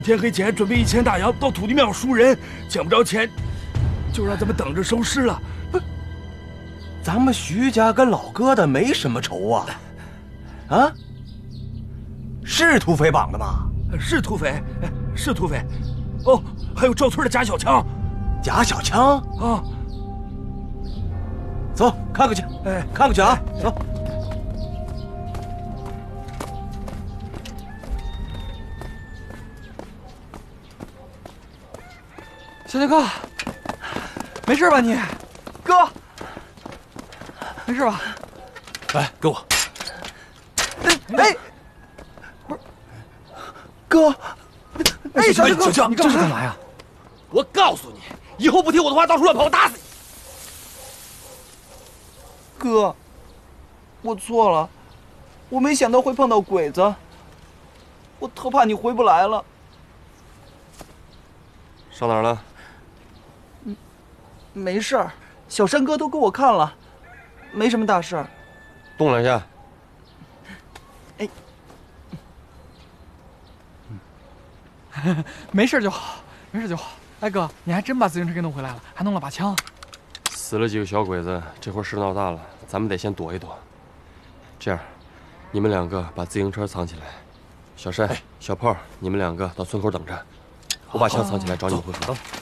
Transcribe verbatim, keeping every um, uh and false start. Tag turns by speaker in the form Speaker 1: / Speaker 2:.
Speaker 1: 天黑前准备一千大洋到土地庙赎人，捡不着钱，就让咱们等着收尸了。不，
Speaker 2: 咱们徐家跟老疙瘩没什么仇啊，啊？是土匪绑的吗？
Speaker 1: 是土匪，是土匪。哦，还有赵村的假小枪，
Speaker 2: 假小枪
Speaker 1: 啊！
Speaker 2: 走，看看去，哎，看看去啊，走。
Speaker 3: 小杰哥，没事吧你？哥，没事吧？
Speaker 2: 来，给我。
Speaker 3: 哎，不是，哥，哎，小杰哥，
Speaker 2: 小强，
Speaker 3: 你这是干嘛呀？
Speaker 2: 我告诉你，以后不听我的话，到处乱跑，我打死你！
Speaker 3: 哥，我错了，我没想到会碰到鬼子，我特怕你回不来了。
Speaker 2: 上哪儿了？
Speaker 3: 没事儿，小山哥都给我看了，没什么大事儿。
Speaker 2: 动两下。
Speaker 3: 哎，没事就好，没事就好。哎哥，你还真把自行车给弄回来了，还弄了把枪。
Speaker 4: 死了几个小鬼子，这会事闹大了，咱们得先躲一躲。这样，你们两个把自行车藏起来，小山、小炮，你们两个到村口等着，我把枪藏起来找你们会合。